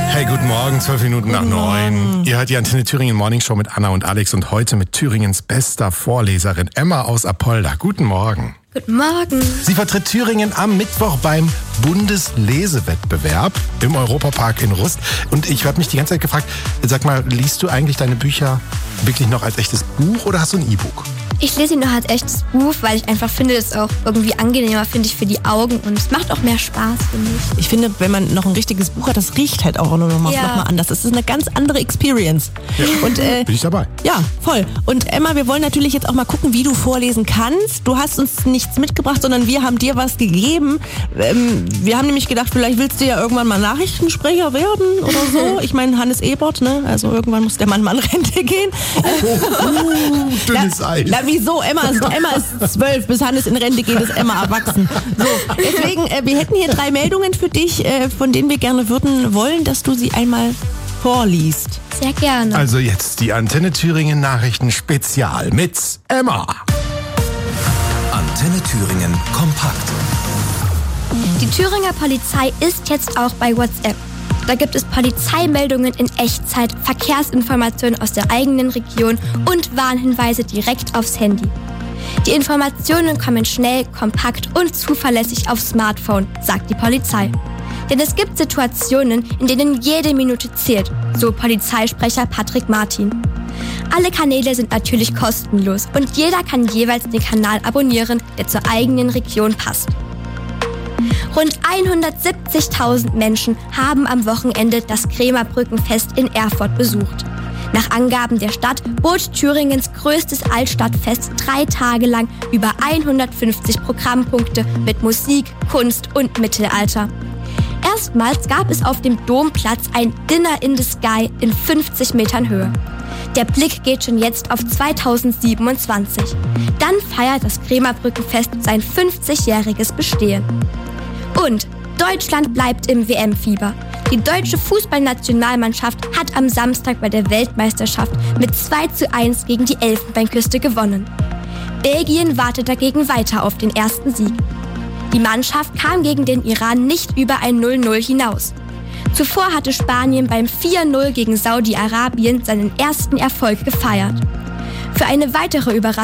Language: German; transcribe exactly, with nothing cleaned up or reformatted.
Hey, guten Morgen, zwölf Minuten nach neun. Ihr hört die Antenne Thüringen Morning Show mit Anna und Alex und heute mit Thüringens bester Vorleserin Emma aus Apolda. Guten Morgen. Guten Morgen. Sie vertritt Thüringen am Mittwoch beim Bundeslesewettbewerb im Europapark in Rust. Und ich habe mich die ganze Zeit gefragt, sag mal, liest du eigentlich deine Bücher wirklich noch als echtes Buch oder hast du ein E-Book? Ich lese ihn noch als echtes Buch, weil ich einfach finde, es auch irgendwie angenehmer, finde ich, für die Augen und es macht auch mehr Spaß, finde ich. Ich finde, wenn man noch ein richtiges Buch hat, das riecht halt auch nochmal Ja. noch mal anders. Das ist eine ganz andere Experience. Ja. Und, äh, Bin ich dabei? Ja, voll. Und Emma, wir wollen natürlich jetzt auch mal gucken, wie du vorlesen kannst. Du hast uns nichts mitgebracht, sondern wir haben dir was gegeben. Ähm, wir haben nämlich gedacht, vielleicht willst du ja irgendwann mal Nachrichtensprecher werden oder so. Ich meine, Hannes Ebert, ne? Also irgendwann muss der Mann mal in Rente gehen. Uh, dünnes Eis. Na, wieso? Emma ist, Emma ist zwölf, bis Hannes in Rente geht, ist Emma erwachsen. So, deswegen, äh, wir hätten hier drei Meldungen für dich, äh, von denen wir gerne würden wollen, dass du sie einmal vorliest. Sehr gerne. Also jetzt die Antenne Thüringen Nachrichten Spezial mit Emma. Antenne Thüringen kompakt. Die Thüringer Polizei ist jetzt auch bei WhatsApp. Da gibt es Polizeimeldungen in Echtzeit, Verkehrsinformationen aus der eigenen Region und Warnhinweise direkt aufs Handy. Die Informationen kommen schnell, kompakt und zuverlässig aufs Smartphone, sagt die Polizei. Denn es gibt Situationen, in denen jede Minute zählt, so Polizeisprecher Patrick Martin. Alle Kanäle sind natürlich kostenlos und jeder kann jeweils den Kanal abonnieren, der zur eigenen Region passt. Rund hundertsiebzigtausend Menschen haben am Wochenende das Krämerbrückenfest in Erfurt besucht. Nach Angaben der Stadt bot Thüringens größtes Altstadtfest drei Tage lang über hundertfünfzig Programmpunkte mit Musik, Kunst und Mittelalter. Erstmals gab es auf dem Domplatz ein Dinner in the Sky in fünfzig Metern Höhe. Der Blick geht schon jetzt auf zweitausendsiebenundzwanzig. Dann feiert das Krämerbrückenfest sein fünfzigjähriges Bestehen. Und Deutschland bleibt im W M-Fieber. Die deutsche Fußballnationalmannschaft hat am Samstag bei der Weltmeisterschaft mit zwei zu eins gegen die Elfenbeinküste gewonnen. Belgien wartet dagegen weiter auf den ersten Sieg. Die Mannschaft kam gegen den Iran nicht über ein null null hinaus. Zuvor hatte Spanien beim vier null gegen Saudi-Arabien seinen ersten Erfolg gefeiert. Für eine weitere Überraschung